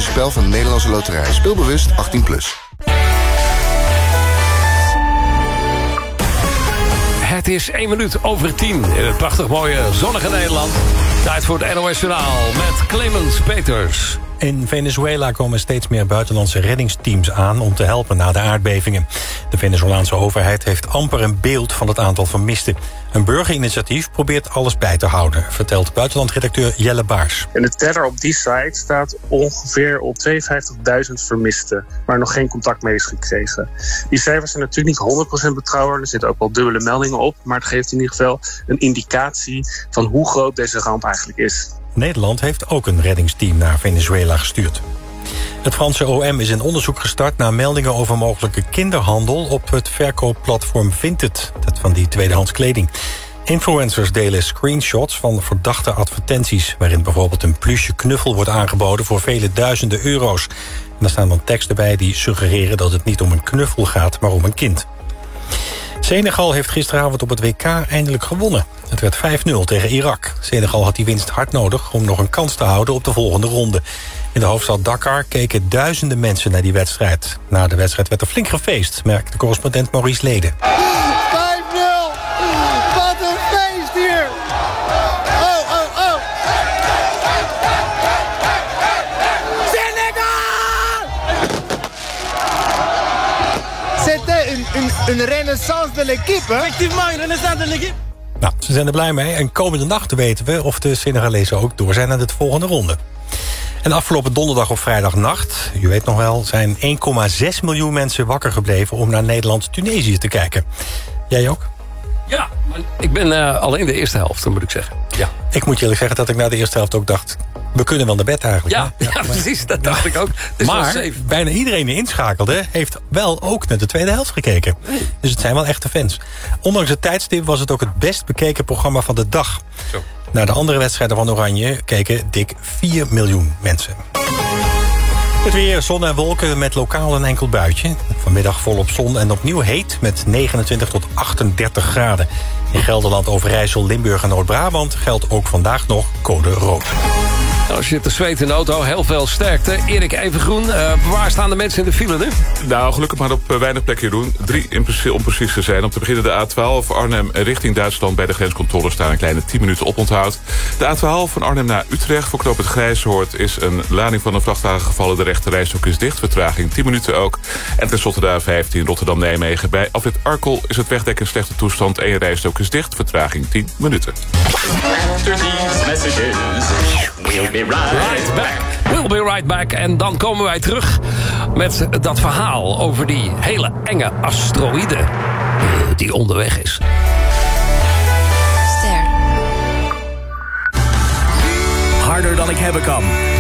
een spel van de Nederlandse Loterij. Speelbewust 18+. Het is 1:01 in het prachtig mooie zonnige Nederland. Tijd voor het NOS Journaal met Clemens Peters. In Venezuela komen steeds meer buitenlandse reddingsteams aan om te helpen na de aardbevingen. De Venezolaanse overheid heeft amper een beeld van het aantal vermisten. Een burgerinitiatief probeert alles bij te houden, vertelt buitenlandredacteur Jelle Baars. En het teller op die site staat ongeveer op 52.000 vermisten, waar nog geen contact mee is gekregen. Die cijfers zijn natuurlijk niet 100% betrouwbaar, er zitten ook wel dubbele meldingen op, maar het geeft in ieder geval een indicatie van hoe groot deze ramp eigenlijk is. Nederland heeft ook een reddingsteam naar Venezuela gestuurd. Het Franse OM is een onderzoek gestart naar meldingen over mogelijke kinderhandel op het verkoopplatform Vinted, dat van die tweedehands kleding. Influencers delen screenshots van verdachte advertenties, waarin bijvoorbeeld een pluche knuffel wordt aangeboden voor vele duizenden euro's. En er staan dan teksten bij die suggereren dat het niet om een knuffel gaat, maar om een kind. Senegal heeft gisteravond op het WK eindelijk gewonnen. Het werd 5-0 tegen Irak. Senegal had die winst hard nodig om nog een kans te houden op de volgende ronde. In de hoofdstad Dakar keken duizenden mensen naar die wedstrijd. Na de wedstrijd werd er flink gefeest, merkte correspondent Maurice Leden. 5-0! Wat een feest hier! Oh, oh, oh! Senegal! C'était une renaissance de l'équipe, hè? Effectivement, une renaissance de l'équipe. Nou, ze zijn er blij mee en komende nacht weten we of de Senegalezen ook door zijn naar de volgende ronde. En afgelopen donderdag of vrijdagnacht, u weet nog wel, zijn 1,6 miljoen mensen wakker gebleven om naar Nederland-Tunesië te kijken. Jij ook? Ja, maar ik ben alleen de eerste helft, moet ik zeggen. Ja. Ik moet je eerlijk zeggen dat ik na de eerste helft ook dacht, we kunnen wel naar bed eigenlijk. Ja, precies, dat dacht ik ook. Maar bijna iedereen die inschakelde heeft wel ook naar de tweede helft gekeken. Nee. Dus het zijn wel echte fans. Ondanks het tijdstip was het ook het best bekeken programma van de dag. Zo. Naar de andere wedstrijden van Oranje keken dik 4 miljoen mensen. Het weer, zon en wolken met lokaal een enkel buitje. Vanmiddag volop zon en opnieuw heet met 29 tot 38 graden. In Gelderland, Overijssel, Limburg en Noord-Brabant geldt ook vandaag nog code rood. Als je zit te zweten in de auto, heel veel sterkte. Erik Evengroen, waar staan de mensen in de file nu? Nou, gelukkig maar op weinig plekken doen. 3 om precies te zijn. Om te beginnen de A12 Arnhem richting Duitsland. Bij de grenscontrole staan een kleine 10 minuten oponthoud. De A12 van Arnhem naar Utrecht voor knooppunt Grijshoort is een lading van een vrachtwagen gevallen. De rechte rijstrook is dicht, vertraging 10 minuten ook. En tenslotte de A15 Rotterdam-Nijmegen. Bij afrit Arkel is het wegdek in slechte toestand. 1 rijstrook is dicht, vertraging 10 minuten. We'll be right back. En dan komen wij terug met dat verhaal over die hele enge asteroïde die onderweg is. Harder dan ik hebben kan.